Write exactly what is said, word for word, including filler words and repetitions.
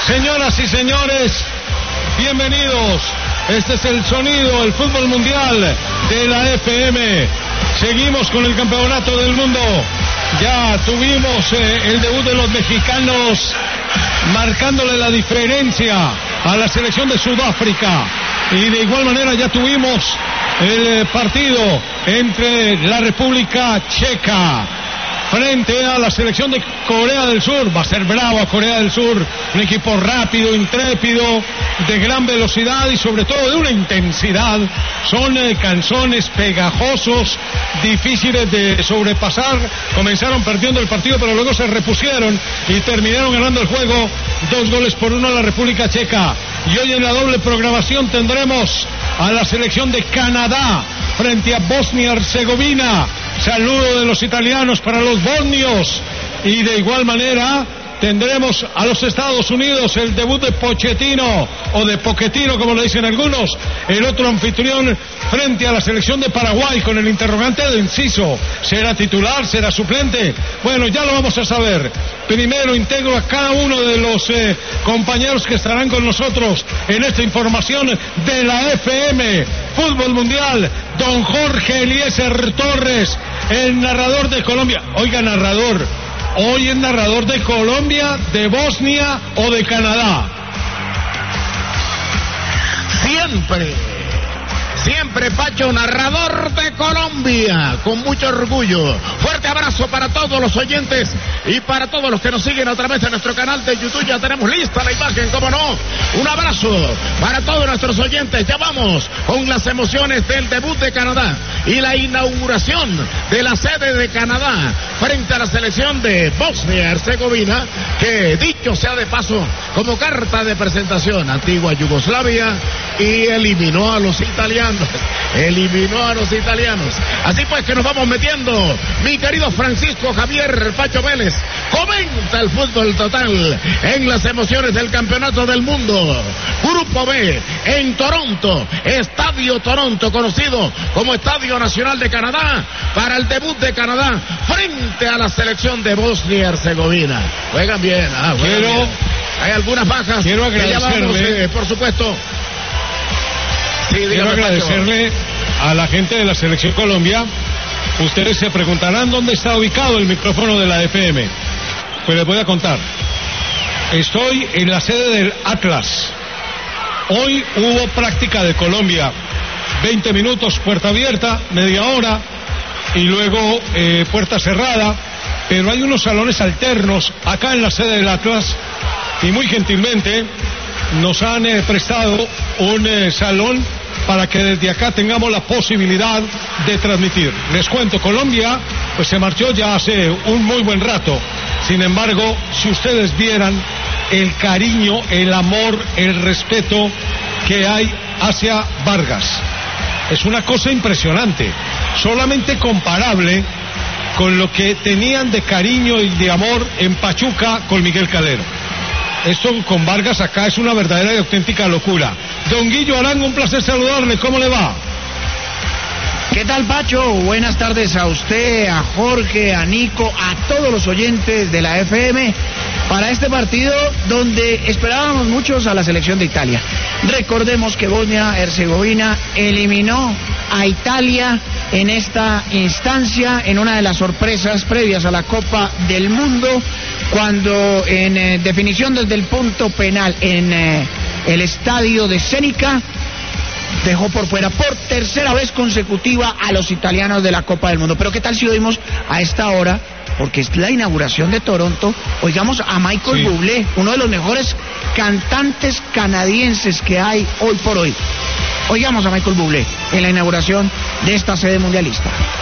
Señoras y señores, bienvenidos. Este es el sonido, el fútbol mundial de la F M. Seguimos con el campeonato del mundo. Ya tuvimos eh, el debut de los mexicanos marcándole la diferencia a la selección de Sudáfrica. Y de igual manera ya tuvimos el partido entre la República Checa frente a la selección de Corea del Sur. Va a ser bravo a Corea del Sur, un equipo rápido, intrépido, de gran velocidad y sobre todo de una intensidad. Son eh, canzones pegajosos, difíciles de sobrepasar. Comenzaron perdiendo el partido, pero luego se repusieron y terminaron ganando el juego, dos goles por uno a la República Checa. Y hoy en la doble programación tendremos a la selección de Canadá frente a Bosnia-Herzegovina. Saludo de los italianos para los bosnios. Y de igual manera tendremos a los Estados Unidos, el debut de Pochettino, o de Pochettino como le dicen algunos, el otro anfitrión frente a la selección de Paraguay, con el interrogante de Enciso. ¿Será titular? ¿Será suplente? Bueno, ya lo vamos a saber. Primero integro a cada uno de los eh, compañeros que estarán con nosotros en esta información de la F M Fútbol Mundial. Don Jorge Eliezer Torres, el narrador de Colombia. Oiga, narrador, hoy es narrador de Colombia, de Bosnia o de Canadá. Siempre, siempre, Pacho, narrador de Colombia, con mucho orgullo. Fuerte abrazo para todos los oyentes y para todos los que nos siguen a través de nuestro canal de YouTube. Ya tenemos lista la imagen, cómo no. Un abrazo para todos nuestros oyentes. Ya vamos con las emociones del debut de Canadá y la inauguración de la sede de Canadá frente a la selección de Bosnia-Herzegovina, que dicho sea de paso, como carta de presentación, antigua Yugoslavia, y eliminó a los italianos, eliminó a los italianos. Así pues que nos vamos metiendo, mi querido Francisco Javier Pacho Vélez, comenta el fútbol total en las emociones del campeonato del mundo. Grupo B, en Toronto, Estadio Toronto, conocido como Estadio Nacional de Canadá, para el debut de Canadá frente a la selección de Bosnia-Herzegovina. Juegan bien, ah, juegan Quiero, bien. Hay algunas bajas. Quiero agradecerle, vamos, eh, por supuesto. Sí, quiero dígame, agradecerle Pacho. a la gente de la selección Colombia. Ustedes se preguntarán dónde está ubicado el micrófono de la F M. Pues les voy a contar. Estoy en la sede del Atlas. Hoy hubo práctica de Colombia. veinte minutos, puerta abierta, media hora, y luego eh, puerta cerrada. Pero hay unos salones alternos acá en la sede del Atlas, y muy gentilmente nos han eh, prestado un eh, salón para que desde acá tengamos la posibilidad de transmitir. Les cuento, Colombia pues se marchó ya hace un muy buen rato. Sin embargo, si ustedes vieran el cariño, el amor, el respeto que hay hacia Vargas, es una cosa impresionante, solamente comparable con lo que tenían de cariño y de amor en Pachuca con Miguel Calero. Esto con Vargas acá es una verdadera y auténtica locura. Don Guillo Arango, un placer saludarle, ¿cómo le va? ¿Qué tal, Pacho? Buenas tardes a usted, a Jorge, a Nico, a todos los oyentes de la F M para este partido donde esperábamos muchos a la selección de Italia. Recordemos que Bosnia-Herzegovina eliminó a Italia en esta instancia, en una de las sorpresas previas a la Copa del Mundo, cuando en eh, definición desde el punto penal en eh, el estadio de Zenica, dejó por fuera por tercera vez consecutiva a los italianos de la Copa del Mundo. Pero qué tal si oímos a esta hora, porque es la inauguración de Toronto, oigamos a Michael sí. Bublé, uno de los mejores cantantes canadienses que hay hoy por hoy. Oigamos a Michael Bublé en la inauguración de esta sede mundialista.